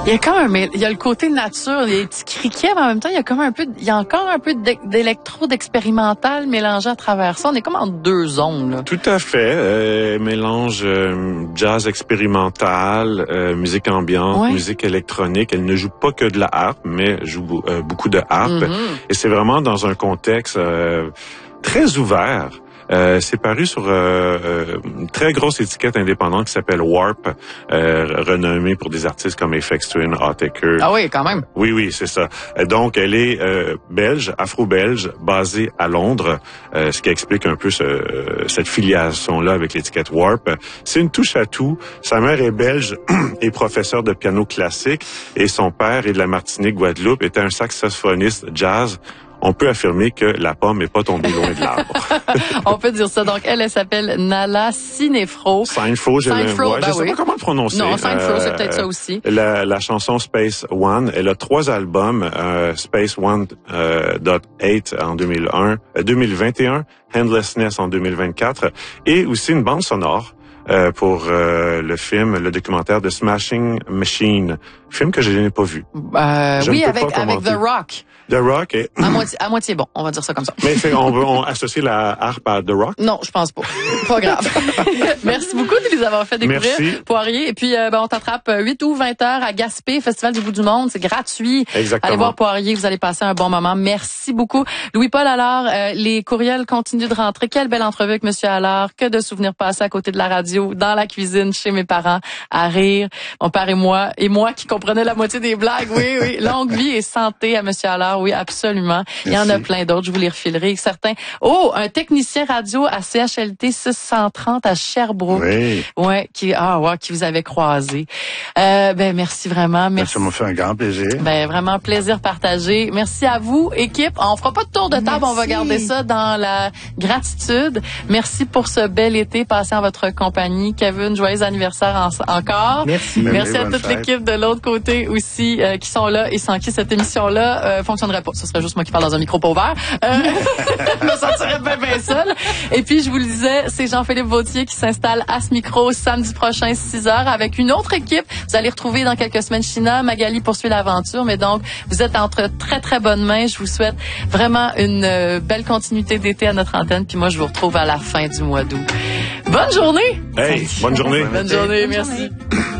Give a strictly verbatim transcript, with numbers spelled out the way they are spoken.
Il y a quand même, il y a le côté nature, il y a des petits criquets, mais en même temps, il y a comme un peu, il y a encore un peu d'électro, d'expérimental mélangé à travers ça. On est comme en deux zones, là. Tout à fait. Euh, mélange euh, jazz expérimental, euh, musique ambiante, ouais. musique électronique. Elle ne joue pas que de la harpe, mais joue euh, beaucoup de harpe. Mm-hmm. Et c'est vraiment dans un contexte euh, très ouvert. Euh, c'est paru sur euh, euh, une très grosse étiquette indépendante qui s'appelle Warp, euh, renommée pour des artistes comme Aphex Twin, Autechre. Ah oui, quand même. Oui, oui, c'est ça. Donc, elle est euh, belge, afro-belge, basée à Londres, euh, ce qui explique un peu ce, cette filiation-là avec l'étiquette Warp. C'est une touche à tout. Sa mère est belge et professeure de piano classique, et son père est de la Martinique, Guadeloupe, était un saxophoniste jazz. On peut affirmer que la pomme n'est pas tombée loin de l'arbre. On peut dire ça. Donc, elle, elle s'appelle Nala Cinefro. Cinefro, je ne ben sais oui. pas comment le prononcer. Non, Cinefro, euh, c'est peut-être ça aussi. La, la chanson Space One, elle a trois albums. Euh, Space One euh, dot eight en deux mille un, euh, deux mille vingt et un, Handlessness en deux mille vingt-quatre, et aussi une bande sonore euh, pour euh, le film, le documentaire de Smashing Machine, film que je n'ai pas vu. Euh, oui, avec, avec The Rock. The Rock est... à, moitié, à moitié bon, on va dire ça comme ça. Mais c'est, on veut on associer la harpe à The Rock? Non, je pense pas. Pas grave. Merci beaucoup de les avoir fait découvrir. Merci. Poirier. Et puis, euh, ben, on t'attrape huit ou vingt heures à Gaspé, Festival du bout du monde. C'est gratuit. Exactement. Allez voir Poirier, vous allez passer un bon moment. Merci beaucoup. Louis-Paul Allard, euh, les courriels continuent de rentrer. Quelle belle entrevue avec Monsieur Allard. Que de souvenirs passés à côté de la radio, dans la cuisine, chez mes parents, à rire. Mon père et moi, et moi qui comprenais la moitié des blagues. Oui, oui. Longue vie et santé à Monsieur Allard. Oui, absolument. Merci. Il y en a plein d'autres. Je vous les refilerai. Certains. Oh, un technicien radio à C H L T six cent trente à Sherbrooke. Oui. Ouais, qui, ah, ouais, qui vous avait croisé. Euh, ben, merci vraiment. Merci. Ça m'a fait un grand plaisir. Ben, vraiment plaisir partagé. Merci à vous, équipe. On fera pas de tour de table. Merci. On va garder ça dans la gratitude. Merci pour ce bel été passé en votre compagnie. Kevin, joyeux anniversaire en, encore. Merci. Merci Merci, à toute l'équipe de l'autre côté aussi, euh, qui sont là et sans qui cette émission-là euh, fonctionnerait pas. Ce serait juste moi qui parle dans un micro pas ouvert. Euh, je me sentirais bien, bien seule. Et puis, je vous le disais, c'est Jean-Philippe Vautier qui s'installe à ce micro samedi prochain, six heures, avec une autre équipe. Vous allez retrouver dans quelques semaines China. Magali poursuit l'aventure. Mais donc, vous êtes entre très, très bonnes mains. Je vous souhaite vraiment une euh, belle continuité d'été à notre antenne. Puis moi, je vous retrouve à la fin du mois d'août. Bonne journée! Hey, bonne journée! Bonne journée, merci.